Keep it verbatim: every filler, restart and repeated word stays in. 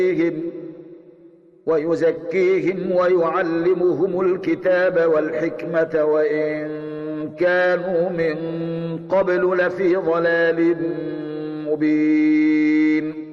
ويزكيهم ويعلمهم الكتاب والحكمة وإن كانوا من قبل لفي ضلال مبين.